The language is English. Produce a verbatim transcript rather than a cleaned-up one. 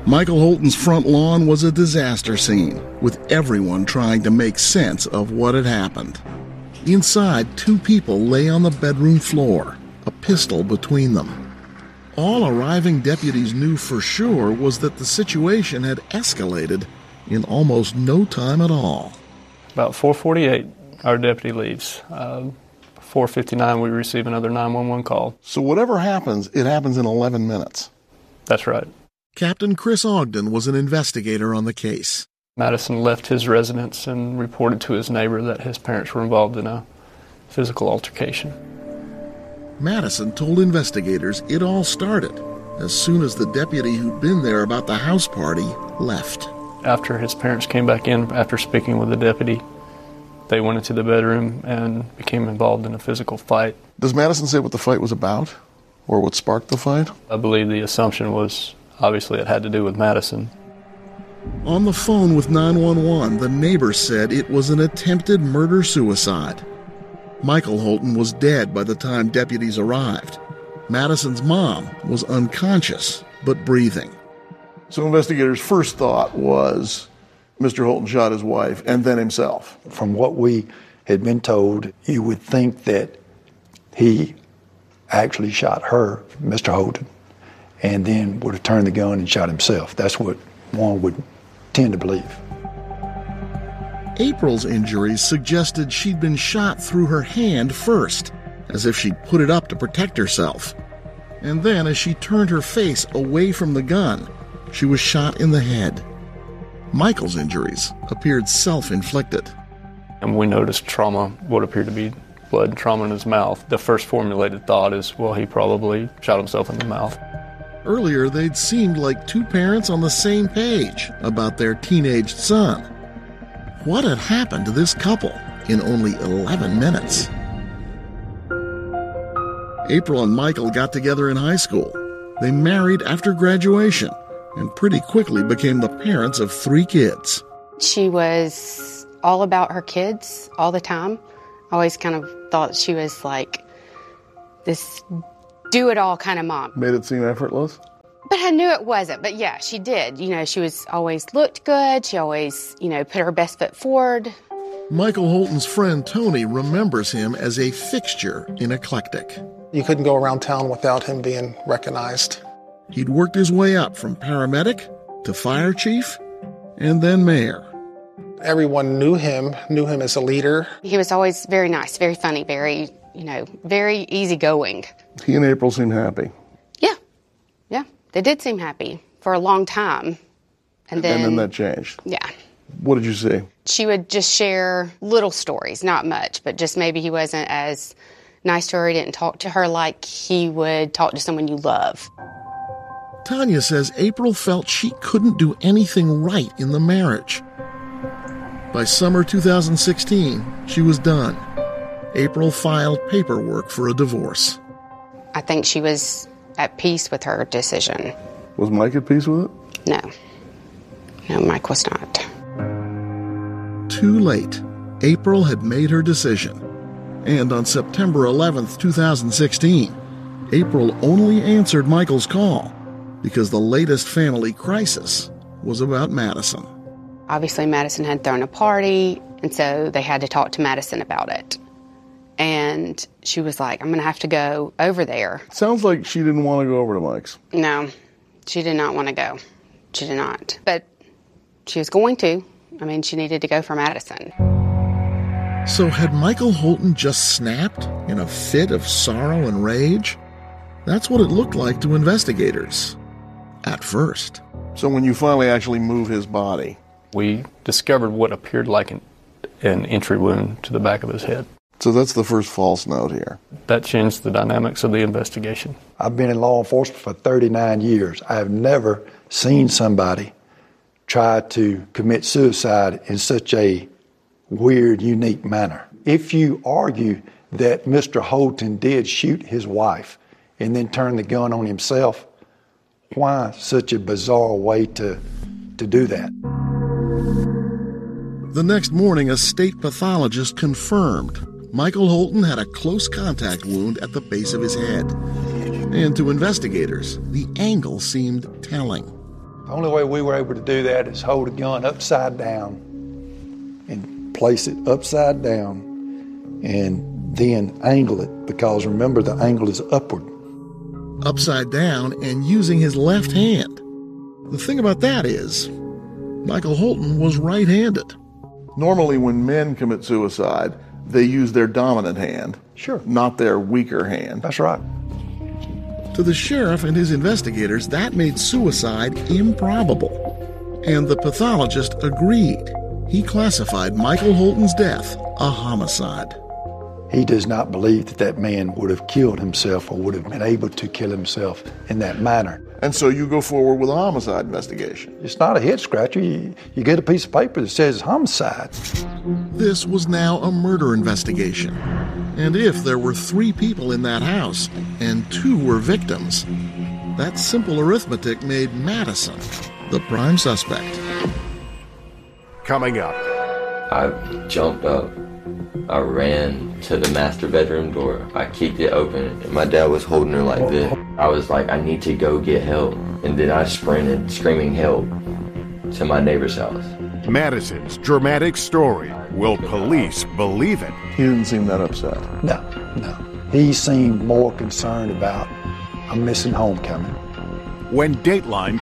Michael Holton's front lawn was a disaster scene, with everyone trying to make sense of what had happened. Inside, two people lay on the bedroom floor, a pistol between them. All arriving deputies knew for sure was that the situation had escalated in almost no time at all. About four forty-eight, our deputy leaves. Uh, four fifty-nine, we receive another nine one one call. So whatever happens, it happens in eleven minutes. That's right. Captain Chris Ogden was an investigator on the case. Madison left his residence and reported to his neighbor that his parents were involved in a physical altercation. Madison told investigators it all started as soon as the deputy who'd been there about the house party left. After his parents came back in, after speaking with the deputy, they went into the bedroom and became involved in a physical fight. Does Madison say what the fight was about, or what sparked the fight? I believe the assumption was, obviously, it had to do with Madison. On the phone with nine one one, the neighbor said it was an attempted murder-suicide. Michael Holton was dead by the time deputies arrived. Madison's mom was unconscious, but breathing. So investigators' first thought was Mister Holton shot his wife and then himself. From what we had been told, you would think that he actually shot her, Mister Holton, and then would have turned the gun and shot himself. That's what one would tend to believe. April's injuries suggested she'd been shot through her hand first, as if she'd put it up to protect herself. And then, as she turned her face away from the gun, she was shot in the head. Michael's injuries appeared self-inflicted. And we noticed trauma, what appeared to be blood and trauma in his mouth. The first formulated thought is, well, he probably shot himself in the mouth. Earlier, they'd seemed like two parents on the same page about their teenaged son. What had happened to this couple in only eleven minutes? April and Michael got together in high school. They married after graduation and pretty quickly became the parents of three kids. She was all about her kids all the time. I always kind of thought she was like this do-it-all kind of mom. Made it seem effortless? But I knew it wasn't. But yeah, she did. You know, she was always looked good. She always, you know, put her best foot forward. Michael Holton's friend Tony remembers him as a fixture in Eclectic. You couldn't go around town without him being recognized. He'd worked his way up from paramedic to fire chief and then mayor. Everyone knew him, knew him as a leader. He was always very nice, very funny, very, you know, very easygoing. He and April seemed happy. Yeah, yeah. They did seem happy for a long time. And then, and then that changed. Yeah. What did you see? She would just share little stories, not much, but just maybe he wasn't as nice to her. He didn't talk to her like he would talk to someone you love. Tanya says April felt she couldn't do anything right in the marriage. By summer two thousand sixteen, she was done. April filed paperwork for a divorce. I think she was at peace with her decision. Was Mike at peace with it? No. No, Mike was not. Too late. April had made her decision. And on September eleventh, two thousand sixteen, April only answered Michael's call because the latest family crisis was about Madison. Obviously, Madison had thrown a party, and so they had to talk to Madison about it. And she was like, I'm going to have to go over there. Sounds like she didn't want to go over to Mike's. No, she did not want to go. She did not. But she was going to. I mean, she needed to go for Madison. So had Michael Holton just snapped in a fit of sorrow and rage? That's what it looked like to investigators. At first. So when you finally actually move his body, we discovered what appeared like an, an entry wound to the back of his head. So that's the first false note here. That changed the dynamics of the investigation. I've been in law enforcement for thirty-nine years. I have never seen somebody try to commit suicide in such a weird, unique manner. If you argue that Mister Holton did shoot his wife and then turn the gun on himself, why such a bizarre way to, to do that? The next morning, a state pathologist confirmed Michael Holton had a close contact wound at the base of his head. And to investigators, the angle seemed telling. The only way we were able to do that is hold a gun upside down and place it upside down and then angle it, because remember, the angle is upward. Upside down and using his left hand. The thing about that is, Michael Holton was right-handed. Normally when men commit suicide, they use their dominant hand. Sure. Not their weaker hand. That's right. To the sheriff and his investigators, that made suicide improbable. And the pathologist agreed. He classified Michael Holton's death a homicide. He does not believe that that man would have killed himself or would have been able to kill himself in that manner. And so you go forward with a homicide investigation. It's not a head scratcher. You, you get a piece of paper that says homicide. This was now a murder investigation. And if there were three people in that house and two were victims, that simple arithmetic made Madison the prime suspect. Coming up. I jumped up. I ran to the master bedroom door. I kicked it open, and my dad was holding her like this. I was like, I need to go get help. And then I sprinted, screaming help, to my neighbor's house. Madison's dramatic story. Will police believe it? He didn't seem that upset. No, no. He seemed more concerned about a missing homecoming. When Dateline